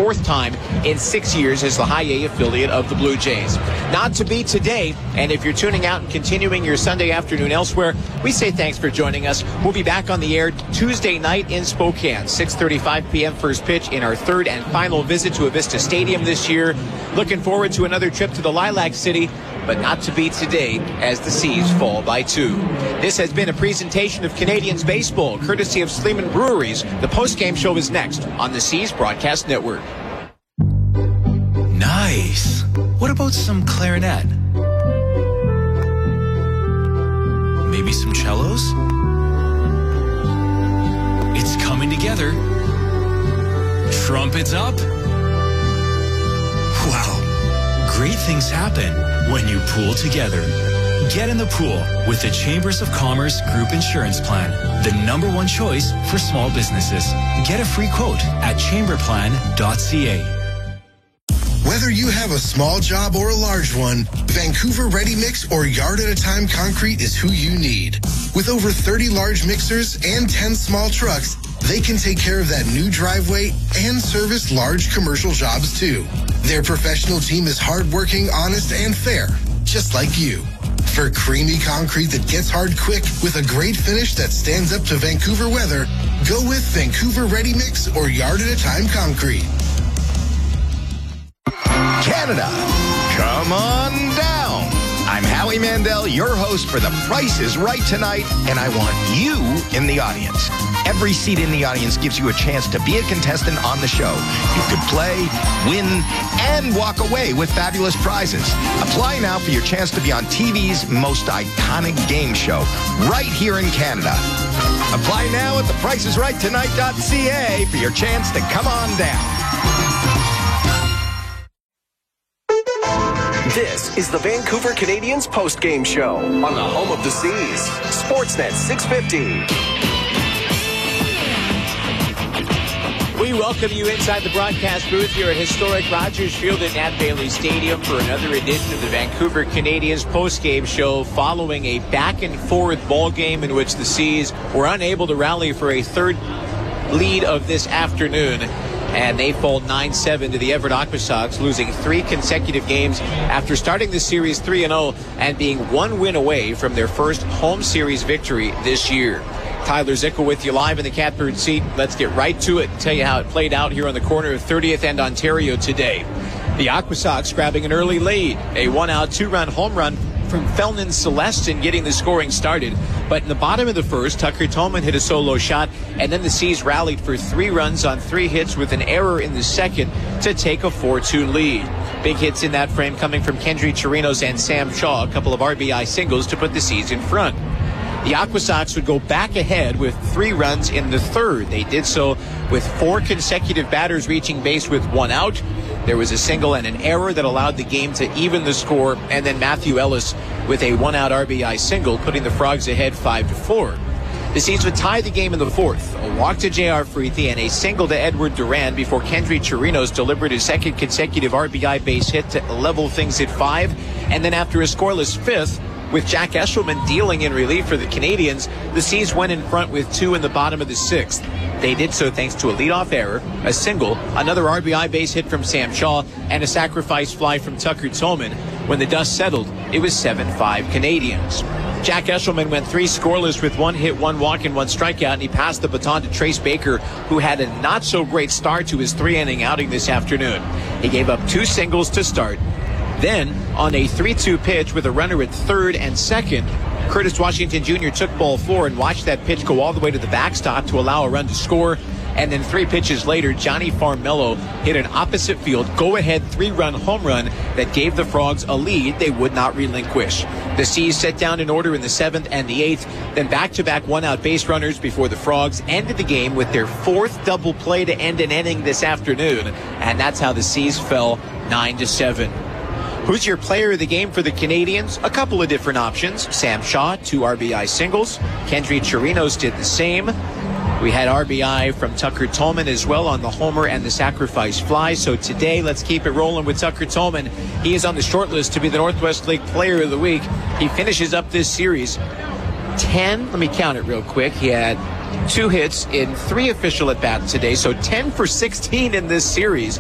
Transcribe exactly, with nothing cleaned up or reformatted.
fourth time in six years as the high A affiliate of the Blue Jays. Not to be today, and if you're tuning out and continuing your Sunday afternoon elsewhere, we say thanks for joining us. We'll be back on the air Tuesday night in Spokane, six thirty-five p.m. first pitch in our third and final visit to Avista Stadium this year. Looking forward to another trip to the Lilac City, but not to be today as the Seas fall by two. This has been a presentation of Canadians baseball, courtesy of Sleeman Breweries. The postgame show is next on the Seas Broadcast Network. Nice. What about some clarinet? Maybe some cellos? It's coming together. Trumpets up. Wow. Great things happen when you pool together. Get in the pool with the Chambers of Commerce Group Insurance Plan, the number one choice for small businesses. Get a free quote at chamber plan dot c a. Whether you have a small job or a large one, Vancouver Ready Mix or Yard at a Time Concrete is who you need. With over thirty large mixers and ten small trucks, they can take care of that new driveway and service large commercial jobs too. Their professional team is hardworking, honest, and fair, just like you. For creamy concrete that gets hard quick with a great finish that stands up to Vancouver weather, go with Vancouver Ready Mix or Yard at a Time Concrete. Canada, come on down. I'm Howie Mandel, your host for The Price is Right tonight, and I want you in the audience. Every seat in the audience gives you a chance to be a contestant on the show. You could play, win, and walk away with fabulous prizes. Apply now for your chance to be on T V's most iconic game show, right here in Canada. Apply now at the price is right tonight dot c a for your chance to come on down. This is the Vancouver Canadians postgame show on the home of the Seas, Sportsnet six fifty. We welcome you inside the broadcast booth here at historic Rogers Field at Nat Bailey Stadium for another edition of the Vancouver Canadians postgame show following a back-and-forth ball game in which the Seas were unable to rally for a third lead of this afternoon. And they fall nine seven to the Everett Aquasox, losing three consecutive games after starting the series three and oh and being one win away from their first home series victory this year. Tyler Zickel with you live in the catbird seat. Let's get right to it and tell you how it played out here on the corner of thirtieth and Ontario today. The Aquasox grabbing an early lead, a one-out, two-run home run from Felnin Celestin getting the scoring started. But in the bottom of the first, Tucker Tolman hit a solo shot, and then the Seas rallied for three runs on three hits with an error in the second to take a four two lead. Big hits in that frame coming from Kendry Chirinos and Sam Shaw, a couple of R B I singles to put the Seas in front. The Aquasox would go back ahead with three runs in the third. They did so with four consecutive batters reaching base with one out. There was a single and an error that allowed the game to even the score, and then Matthew Ellis with a one-out R B I single, putting the Frogs ahead five to four. The Seas would tie the game in the fourth. A walk to J R. Freethy and a single to Edward Duran before Kendry Chirinos delivered his second consecutive R B I base hit to level things at five. And then after a scoreless fifth, with Jack Eshelman dealing in relief for the Canadians, the Seas went in front with two in the bottom of the sixth. They did so thanks to a leadoff error, a single, another R B I base hit from Sam Shaw, and a sacrifice fly from Tucker Tolman. When the dust settled, it was seven five Canadians. Jack Eshelman went three scoreless with one hit, one walk, and one strikeout, and he passed the baton to Trace Baker, who had a not-so-great start to his three-inning outing this afternoon. He gave up two singles to start. Then, on a three two pitch with a runner at third and second, Curtis Washington Junior took ball four and watched that pitch go all the way to the backstop to allow a run to score. And then three pitches later, Johnny Farmello hit an opposite field go-ahead three-run home run that gave the Frogs a lead they would not relinquish. The Seas set down in order in the seventh and the eighth, then back-to-back one-out base runners before the Frogs ended the game with their fourth double play to end an inning this afternoon. And that's how the Seas fell nine to seven. Who's your player of the game for the Canadians? A couple of different options. Sam Shaw, two R B I singles. Kendry Chirinos did the same. We had R B I from Tucker Tolman as well on the homer and the sacrifice fly. So today, let's keep it rolling with Tucker Tolman. He is on the short list to be the Northwest League Player of the Week. He finishes up this series ten, let me count it real quick. He had two hits in three official at-bats today, so ten for sixteen in this series.